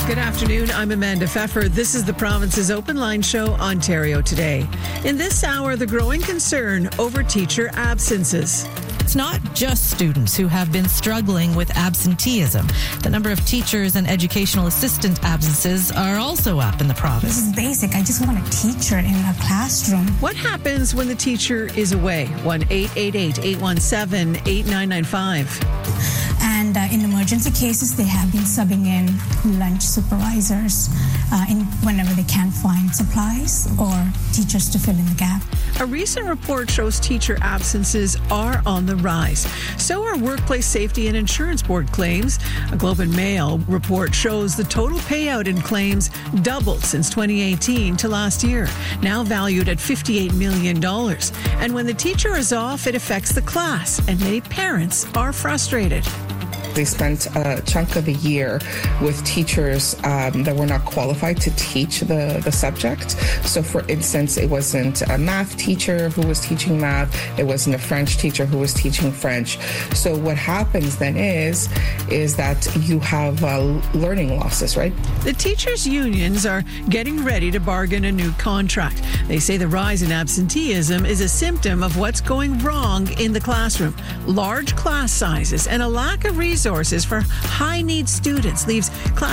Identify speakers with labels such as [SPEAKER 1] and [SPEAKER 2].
[SPEAKER 1] Good afternoon. I'm Amanda Pfeffer. This is the province's Open Line Show, Ontario Today. In this hour, the growing concern over teacher absences.
[SPEAKER 2] It's not just students who have been struggling with absenteeism. The number of teachers and educational assistant absences are also up in the province.
[SPEAKER 3] This is basic. I just want a teacher in a classroom.
[SPEAKER 1] What happens when the teacher is away? 1-888-817-8995.
[SPEAKER 3] And in emergency cases, they have been subbing in lunch supervisors whenever they can't find supplies or teachers to fill in the gap.
[SPEAKER 1] A recent report shows teacher absences are on the rise. So are Workplace Safety and Insurance Board claims. A Globe and Mail report shows the total payout in claims doubled since 2018 to last year, now valued at $58 million. And when the teacher is off, it affects the class, and many parents are frustrated.
[SPEAKER 4] They spent a chunk of the year with teachers that were not qualified to teach the subject. So, for instance, it wasn't a math teacher who was teaching math. It wasn't a French teacher who was teaching French. So what happens then is that you have learning losses, right?
[SPEAKER 1] The teachers' unions are getting ready to bargain a new contract. They say the rise in absenteeism is a symptom of what's going wrong in the classroom. Large class sizes and a lack of resources for high-need students leaves class